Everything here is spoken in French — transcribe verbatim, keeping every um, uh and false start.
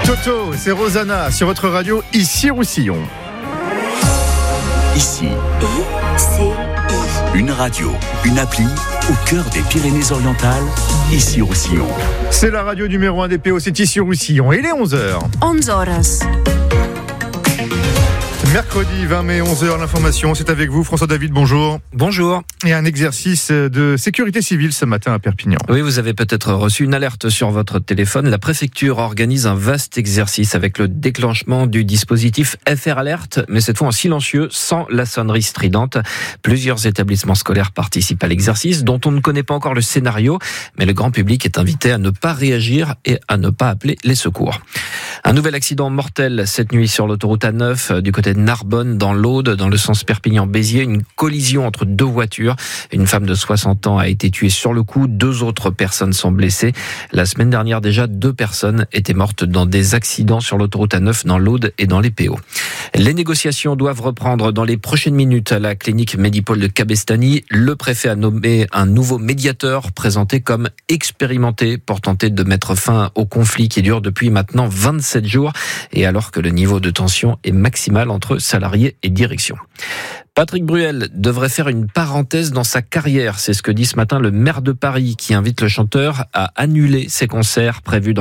Toto, c'est Rosanna sur votre radio, ici Roussillon. Ici, I C I. une radio, une appli au cœur des Pyrénées-Orientales, ici Roussillon. C'est la radio numéro un des P O, c'est ici Roussillon. Et il est onze heures. onze horas. Mercredi vingt mai, onze heures, l'information, c'est avec vous. François David, bonjour. Bonjour. Et un exercice de sécurité civile ce matin à Perpignan. Oui, vous avez peut-être reçu une alerte sur votre téléphone. La préfecture organise un vaste exercice avec le déclenchement du dispositif F R Alert, mais cette fois en silencieux, sans la sonnerie stridente. Plusieurs établissements scolaires participent à l'exercice, dont on ne connaît pas encore le scénario, mais le grand public est invité à ne pas réagir et à ne pas appeler les secours. Un nouvel accident mortel cette nuit sur l'autoroute A neuf du côté de Narbonne, dans l'Aude, dans le sens Perpignan-Béziers. Une collision entre deux voitures. Une femme de soixante ans a été tuée sur le coup. Deux autres personnes sont blessées. La semaine dernière déjà, deux personnes étaient mortes dans des accidents sur l'autoroute A neuf dans l'Aude et dans les P O. Les négociations doivent reprendre dans les prochaines minutes à la clinique Medipôle de Cabestany. Le préfet a nommé un nouveau médiateur présenté comme expérimenté pour tenter de mettre fin au conflit qui dure depuis maintenant vingt-sept jours et alors que le niveau de tension est maximal entre salariés et direction. Patrick Bruel devrait faire une parenthèse dans sa carrière. C'est ce que dit ce matin le maire de Paris qui invite le chanteur à annuler ses concerts prévus dans